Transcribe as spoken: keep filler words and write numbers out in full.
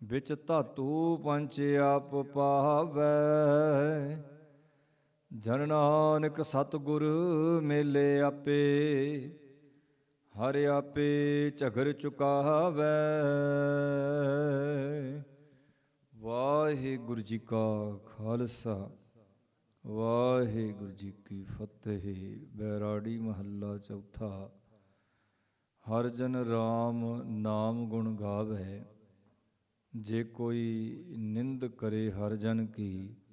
ਵਿੱਚ ਧਾਤੂ ਪੰਚ ਆਪ ਪਾਵੈ। ਜਨ ਨਾਨਕ ਸਤਿਗੁਰ ਮੇਲੇ ਆਪੇ, ਹਰਿ ਆਪੇ ਝਗਰ ਚੁਕਾਵੈ। ਵਾਹਿਗੁਰੂ ਜੀ ਕਾ ਖਾਲਸਾ, ਵਾਹਿਗੁਰੂ ਜੀ ਕੀ ਫਤਿਹ। ਬੈਰਾੜੀ ਮਹੱਲਾ ਚੌਥਾ। ਹਰ ਜਨ ਰਾਮ ਨਾਮ ਗੁਣ ਗਾਵੈ, ਜੇ ਕੋਈ ਨਿੰਦ ਕਰੇ ਹਰ ਜਨ ਕੀ,